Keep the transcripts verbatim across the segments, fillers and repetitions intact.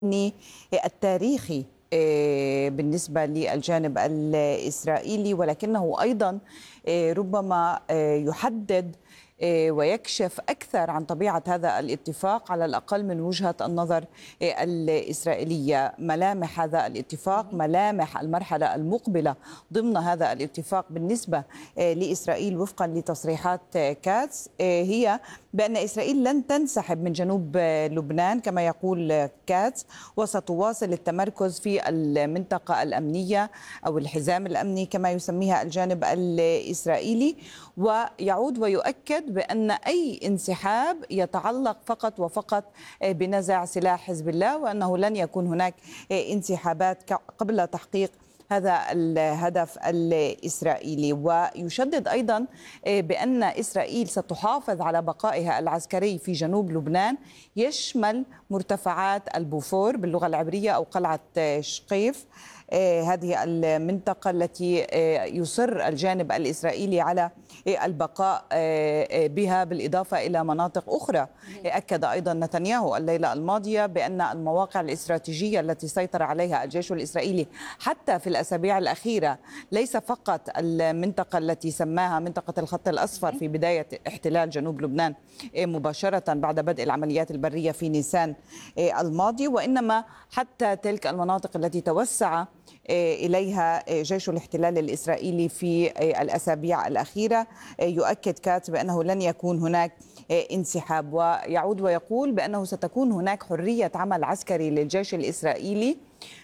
التاريخي بالنسبة للجانب الإسرائيلي، ولكنه أيضا ربما يحدد ويكشف أكثر عن طبيعة هذا الاتفاق على الأقل من وجهة النظر الإسرائيلية. ملامح هذا الاتفاق، ملامح المرحلة المقبلة ضمن هذا الاتفاق بالنسبة لإسرائيل وفقا لتصريحات كاتس هي بأن إسرائيل لن تنسحب من جنوب لبنان كما يقول كاتس، وستواصل التمركز في المنطقة الأمنية أو الحزام الأمني كما يسميها الجانب الإسرائيلي، ويعود ويؤكد بأن أي انسحاب يتعلق فقط وفقط بنزع سلاح حزب الله، وأنه لن يكون هناك انسحابات قبل تحقيق هذا الهدف الإسرائيلي. ويشدد أيضا بأن إسرائيل ستحافظ على بقائها العسكري في جنوب لبنان، يشمل مرتفعات البوفور باللغة العبرية أو قلعة شقيف، هذه المنطقة التي يصر الجانب الإسرائيلي على البقاء بها، بالإضافة إلى مناطق أخرى. أكد أيضا نتنياهو الليلة الماضية بأن المواقع الاستراتيجية التي سيطر عليها الجيش الإسرائيلي حتى في الأسابيع الأخيرة ليس فقط المنطقة التي سماها منطقة الخط الأصفر في بداية احتلال جنوب لبنان مباشرة بعد بدء العمليات البرية في نيسان الماضي، وإنما حتى تلك المناطق التي توسع إليها جيش الاحتلال الإسرائيلي في الأسابيع الأخيرة. يؤكد كاتس بأنه لن يكون هناك انسحاب، ويعود ويقول بأنه ستكون هناك حرية عمل عسكري للجيش الإسرائيلي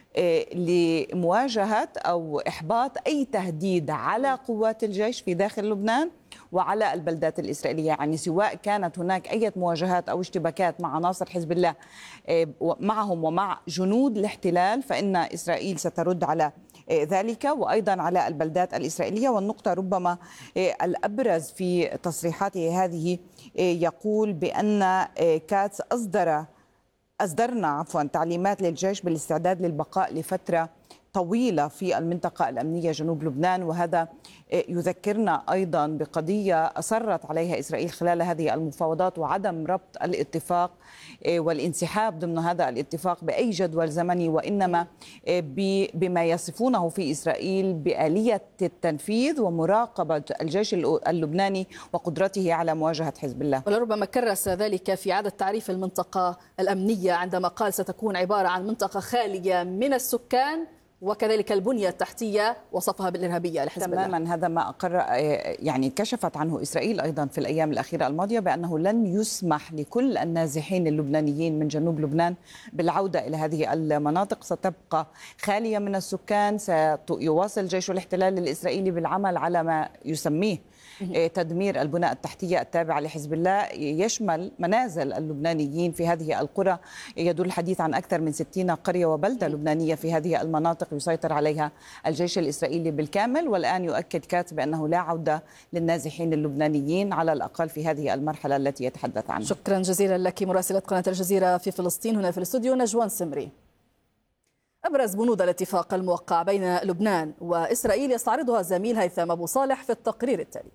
لمواجهة أو إحباط أي تهديد على قوات الجيش في داخل لبنان وعلى البلدات الإسرائيلية. يعني سواء كانت هناك أي مواجهات أو اشتباكات مع عناصر حزب الله معهم ومع جنود الاحتلال، فإن إسرائيل سترد على ذلك وأيضا على البلدات الإسرائيلية. والنقطة ربما الأبرز في تصريحاته هذه يقول بأن كاتس أصدر أصدرنا عفوا تعليمات للجيش بالاستعداد للبقاء لفترة طويلة في المنطقة الأمنية جنوب لبنان، وهذا يذكرنا أيضا بقضية أصرت عليها إسرائيل خلال هذه المفاوضات، وعدم ربط الاتفاق والانسحاب ضمن هذا الاتفاق بأي جدول زمني، وإنما بما يصفونه في إسرائيل بآلية التنفيذ ومراقبة الجيش اللبناني وقدرته على مواجهة حزب الله. ولربما كرس ذلك في إعادة تعريف المنطقة الأمنية عندما قال ستكون عبارة عن منطقة خالية من السكان وكذلك البنية التحتية، وصفها بالإرهابية لحزب الله. تماما هذا ما أقر يعني كشفت عنه إسرائيل أيضا في الأيام الأخيرة الماضية، بأنه لن يسمح لكل النازحين اللبنانيين من جنوب لبنان بالعودة إلى هذه المناطق، ستبقى خالية من السكان. سيواصل جيش الاحتلال الإسرائيلي بالعمل على ما يسميه تدمير البنى التحتية التابعة لحزب الله، يشمل منازل اللبنانيين في هذه القرى. يدل الحديث عن أكثر من ستين قرية وبلدة لبنانية في هذه المناطق يسيطر عليها الجيش الإسرائيلي بالكامل. والآن يؤكد كاتس بأنه لا عودة للنازحين اللبنانيين على الأقل في هذه المرحلة التي يتحدث عنها. شكرا جزيلا لك مراسلة قناة الجزيرة في فلسطين. هنا في الاستوديو نجوان سمري. أبرز بنود الاتفاق الموقع بين لبنان وإسرائيل يستعرضها زميل هيثم أبو صالح في التقرير التالي.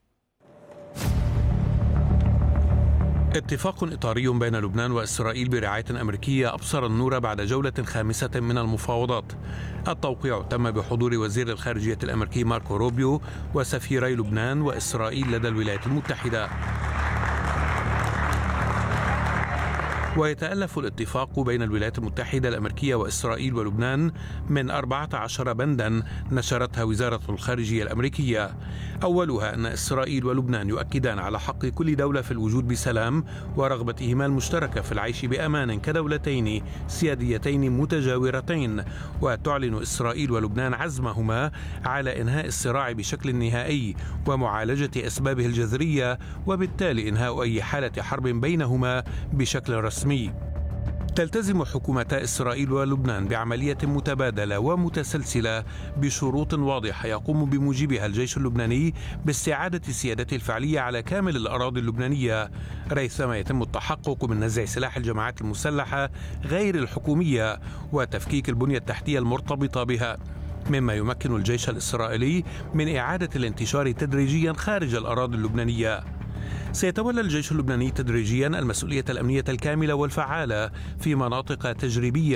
اتفاق إطاري بين لبنان وإسرائيل برعاية أمريكية أبصر النور بعد جولة خامسة من المفاوضات. التوقيع تم بحضور وزير الخارجية الأمريكي ماركو روبيو وسفيري لبنان وإسرائيل لدى الولايات المتحدة. ويتألف الاتفاق بين الولايات المتحدة الأمريكية وإسرائيل ولبنان من أربعة عشر بندا نشرتها وزارة الخارجية الأمريكية. أولها أن إسرائيل ولبنان يؤكدان على حق كل دولة في الوجود بسلام ورغبتهما المشتركة في العيش بأمان كدولتين سياديتين متجاورتين، وتعلن إسرائيل ولبنان عزمهما على إنهاء الصراع بشكل نهائي ومعالجة أسبابه الجذرية، وبالتالي إنهاء أي حالة حرب بينهما بشكل رسمي. تلتزم حكومتا إسرائيل ولبنان بعملية متبادلة ومتسلسلة بشروط واضحة يقوم بموجبها الجيش اللبناني باستعادة سيادته الفعلية على كامل الأراضي اللبنانية، ريثما يتم التحقق من نزع سلاح الجماعات المسلحة غير الحكومية وتفكيك البنية التحتية المرتبطة بها، مما يمكن الجيش الإسرائيلي من إعادة الانتشار تدريجيا خارج الأراضي اللبنانية. سيتولى الجيش اللبناني تدريجيا المسؤولية الأمنية الكاملة والفعالة في مناطق تجريبية